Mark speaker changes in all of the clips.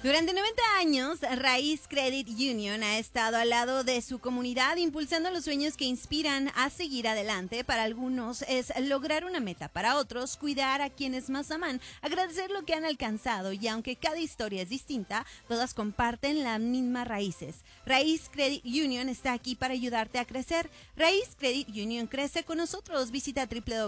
Speaker 1: Durante 90 años, Raíz Credit Union ha estado al lado de su comunidad, impulsando los sueños que inspiran a seguir adelante. Para algunos es lograr una meta, para otros cuidar a quienes más aman, agradecer lo que han alcanzado, y aunque cada historia es distinta, todas comparten las mismas raíces. Raíz Credit Union está aquí para ayudarte a crecer. Raíz Credit Union crece con nosotros. Visita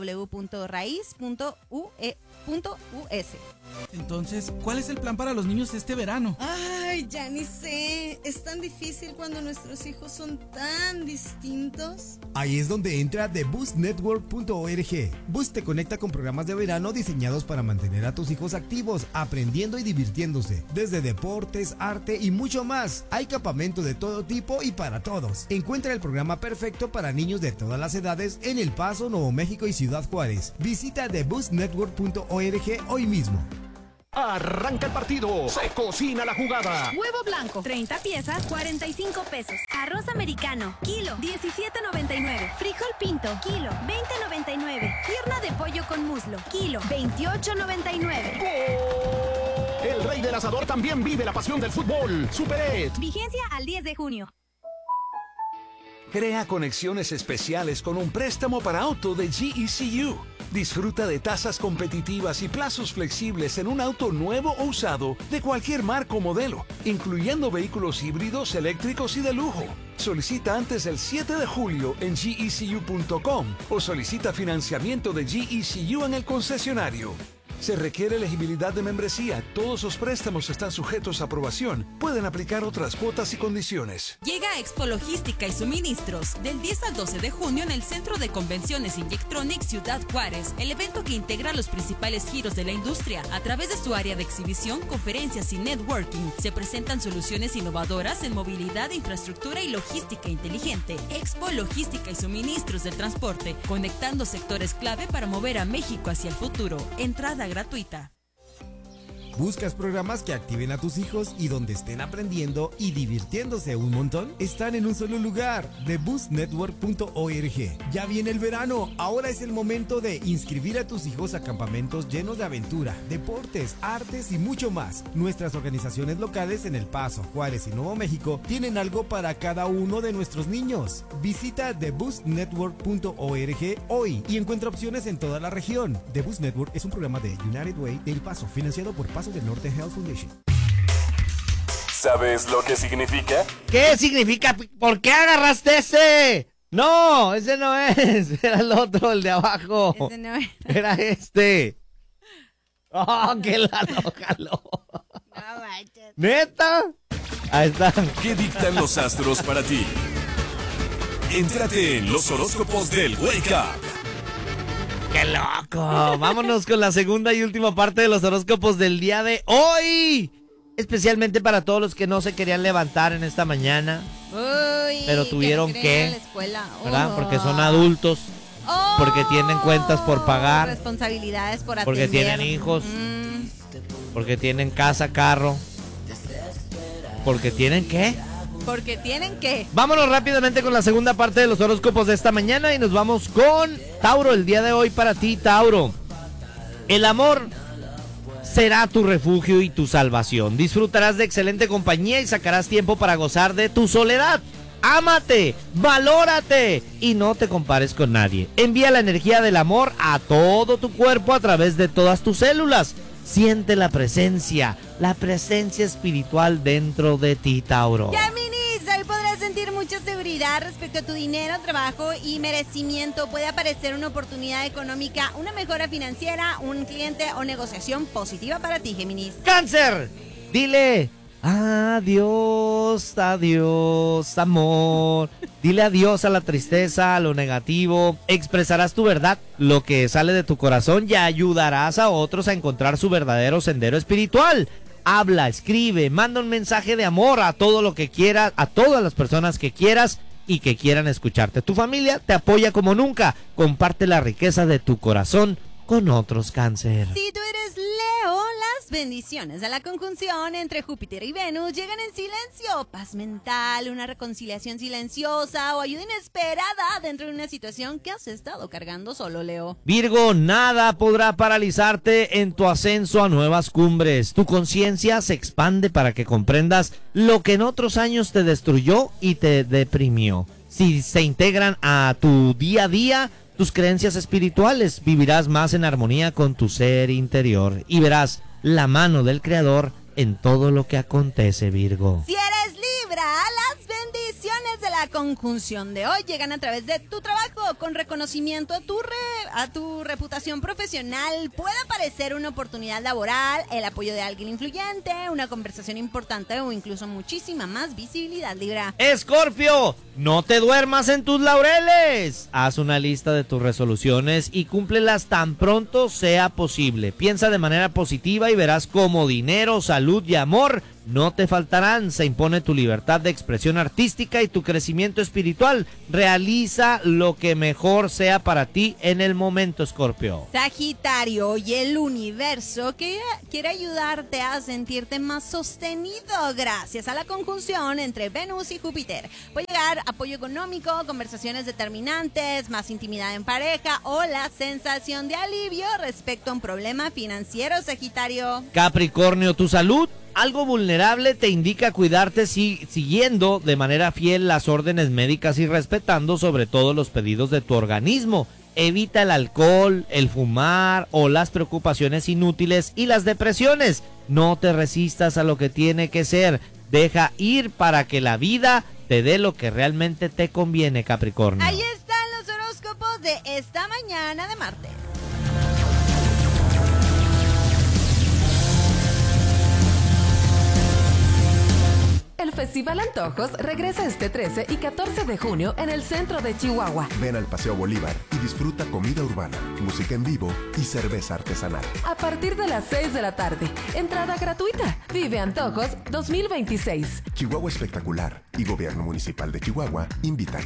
Speaker 1: www.raiz.us.
Speaker 2: Entonces, ¿cuál es el plan para los niños este verano?
Speaker 3: Ay, ya ni sé. Es tan difícil cuando nuestros hijos son tan distintos.
Speaker 4: Ahí es donde entra TheBoostNetwork.org. Boost te conecta con programas de verano diseñados para mantener a tus hijos activos, aprendiendo y divirtiéndose. Desde deportes, arte y mucho más. Hay campamento de todo tipo y para todos. Encuentra el programa perfecto para niños de todas las edades en El Paso, Nuevo México y Ciudad Juárez. Visita TheBoostNetwork.org hoy mismo.
Speaker 5: Arranca el partido, se cocina la jugada.
Speaker 6: Huevo blanco, 30 piezas, 45 pesos. Arroz americano, kilo, 17.99. Frijol pinto, kilo, 20.99. Pierna de pollo con muslo, kilo, 28.99.
Speaker 5: ¡Gol! El rey del asador también vive la pasión del fútbol. Super Ed.
Speaker 6: Vigencia al 10 de junio.
Speaker 7: Crea conexiones especiales con un préstamo para auto de GECU. Disfruta de tasas competitivas y plazos flexibles en un auto nuevo o usado de cualquier marca o modelo, incluyendo vehículos híbridos, eléctricos y de lujo. Solicita antes del 7 de julio en gecu.com o solicita financiamiento de GECU en el concesionario. Se requiere elegibilidad de membresía. Todos los préstamos están sujetos a aprobación. Pueden aplicar otras cuotas y condiciones.
Speaker 8: Llega a Expo Logística y Suministros del 10 al 12 de junio en el Centro de Convenciones Injectronic Ciudad Juárez, el evento que integra los principales giros de la industria. A través de su área de exhibición, conferencias y networking, se presentan soluciones innovadoras en movilidad, infraestructura y logística inteligente. Expo Logística y Suministros del Transporte, conectando sectores clave para mover a México hacia el futuro. Entrada gratuita.
Speaker 4: ¿Buscas programas que activen a tus hijos y donde estén aprendiendo y divirtiéndose un montón? Están en un solo lugar, TheBoostNetwork.org. Ya viene el verano, ahora es el momento de inscribir a tus hijos a campamentos llenos de aventura, deportes, artes y mucho más. Nuestras organizaciones locales en El Paso, Juárez y Nuevo México tienen algo para cada uno de nuestros niños. Visita TheBoostNetwork.org hoy y encuentra opciones en toda la región. The Boost Network es un programa de United Way de El Paso, financiado por Paso del Norte Health Foundation.
Speaker 9: ¿Sabes lo que significa?
Speaker 10: ¿Qué significa? ¿Por qué agarraste ese? No, ese no es. Era el otro, el de abajo.
Speaker 1: Ese no es.
Speaker 10: Era este. Oh, que la jaló.
Speaker 1: No manches.
Speaker 10: ¿Neta? Ahí está.
Speaker 9: ¿Qué dictan los astros para ti? Éntrate en los horóscopos del Wake Up.
Speaker 10: ¡Qué loco! Vámonos con la segunda y última parte de los horóscopos del día de hoy. Especialmente para todos los que no se querían levantar en esta mañana.
Speaker 1: Uy,
Speaker 10: pero tuvieron
Speaker 1: que, la escuela.
Speaker 10: ¿verdad? Porque son adultos. Porque tienen cuentas por pagar.
Speaker 1: Responsabilidades por atender.
Speaker 10: Porque tienen hijos. Porque tienen casa, carro. Porque tienen ¿qué?
Speaker 1: Porque tienen que.
Speaker 10: Vámonos rápidamente con la segunda parte de los horóscopos de esta mañana y nos vamos con Tauro. El día de hoy para ti, Tauro. El amor será tu refugio y tu salvación. Disfrutarás de excelente compañía y sacarás tiempo para gozar de tu soledad. Ámate, valórate y no te compares con nadie. Envía la energía del amor a todo tu cuerpo a través de todas tus células. Siente la presencia espiritual dentro de ti, Tauro.
Speaker 1: Géminis, hoy podrás sentir mucha seguridad respecto a tu dinero, trabajo y merecimiento. Puede aparecer una oportunidad económica, una mejora financiera, un cliente o negociación positiva para ti, Géminis.
Speaker 10: Cáncer, dile adiós, adiós, amor. Dile adiós a la tristeza, a lo negativo. Expresarás tu verdad, lo que sale de tu corazón, y ayudarás a otros a encontrar su verdadero sendero espiritual. Habla, escribe, manda un mensaje de amor a todo lo que quieras, a todas las personas que quieras y que quieran escucharte. Tu familia te apoya como nunca. Comparte la riqueza de tu corazón con otros, Cáncer.
Speaker 1: Si tú eres Leo, las Las bendiciones de la conjunción entre Júpiter y Venus llegan en silencio, paz mental, una reconciliación silenciosa o ayuda inesperada dentro de una situación que has estado cargando solo, Leo.
Speaker 10: Virgo, nada podrá paralizarte en tu ascenso a nuevas cumbres. Tu conciencia se expande para que comprendas lo que en otros años te destruyó y te deprimió. Si se integran a tu día a día, tus creencias espirituales, vivirás más en armonía con tu ser interior y verás la mano del Creador en todo lo que acontece, Virgo.
Speaker 1: Si eres Libra, las bendiciones de la conjunción de hoy llegan a través de tu trabajo, con reconocimiento a tu reputación profesional. Puede aparecer una oportunidad laboral, el apoyo de alguien influyente, una conversación importante o incluso muchísima más visibilidad, Libra.
Speaker 10: Escorpio, no te duermas en tus laureles. Haz una lista de tus resoluciones y cúmplelas tan pronto sea posible. Piensa de manera positiva y verás cómo dinero, salud y amor no te faltarán. Se impone tu libertad de expresión artística y tu crecimiento espiritual. Realiza lo que mejor sea para ti en el momento, Escorpio.
Speaker 1: Sagitario, y el universo que quiere ayudarte a sentirte más sostenido gracias a la conjunción entre Venus y Júpiter. Puede llegar apoyo económico, conversaciones determinantes, más intimidad en pareja o la sensación de alivio respecto a un problema financiero, Sagitario.
Speaker 10: Capricornio, tu salud algo vulnerable te indica cuidarte siguiendo de manera fiel las órdenes médicas y respetando sobre todo los pedidos de tu organismo. Evita el alcohol, el fumar o las preocupaciones inútiles y las depresiones. No te resistas a lo que tiene que ser. Deja ir para que la vida te dé lo que realmente te conviene, Capricornio.
Speaker 1: Ahí están los horóscopos de esta mañana de martes.
Speaker 11: El Festival Antojos regresa este 13 y 14 de junio en el centro de Chihuahua.
Speaker 12: Ven al Paseo Bolívar y disfruta comida urbana, música en vivo y cerveza artesanal.
Speaker 11: A partir de las 6 de la tarde, entrada gratuita. Vive Antojos 2026.
Speaker 12: Chihuahua Espectacular y Gobierno Municipal de Chihuahua invitan.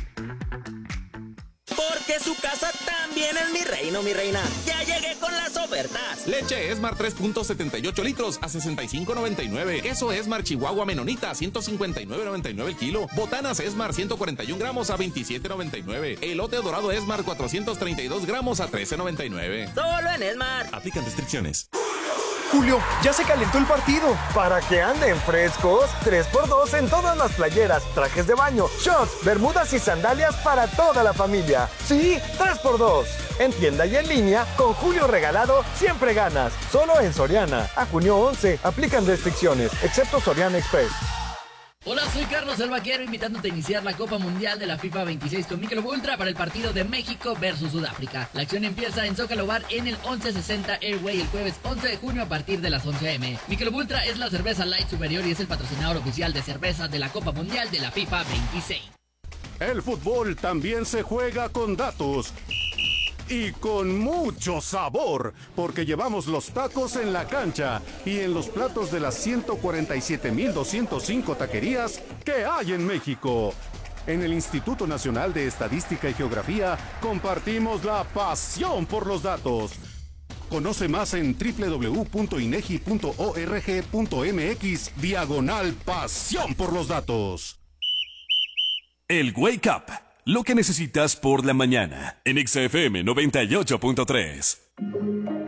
Speaker 13: Porque su casa también es mi reino, mi reina. Ya llegué con las ofertas.
Speaker 14: Leche Esmar 3.78 litros a $65.99. Queso Esmar Chihuahua Menonita a $159.99 el kilo. Botanas Esmar 141 gramos a $27.99. Elote dorado Esmar 432 gramos a $13.99.
Speaker 13: Solo en Esmar.
Speaker 14: Aplican restricciones.
Speaker 15: Julio, ya se calentó el partido. Para que anden frescos, 3x2 en todas las playeras, trajes de baño, shorts, bermudas y sandalias para toda la familia. Sí, 3x2. En tienda y en línea, con Julio regalado, siempre ganas. Solo en Soriana. A junio 11, aplican restricciones, excepto Soriana Express.
Speaker 16: Hola, soy Carlos el Vaquero, invitándote a iniciar la Copa Mundial de la FIFA 26 con Michelob Ultra para el partido de México versus Sudáfrica. La acción empieza en Zócalo Bar en el 1160 Airway el jueves 11 de junio a partir de las 11 a.m. Michelob Ultra es la cerveza light superior y es el patrocinador oficial de cervezas de la Copa Mundial de la FIFA 26.
Speaker 5: El fútbol también se juega con datos. Y con mucho sabor, porque llevamos los tacos en la cancha y en los platos de las 147.205 taquerías que hay en México. En el Instituto Nacional de Estadística y Geografía compartimos la pasión por los datos. Conoce más en www.inegi.org.mx/pasión por los datos.
Speaker 9: El Wake Up. Lo que necesitas por la mañana en XFM 98.3.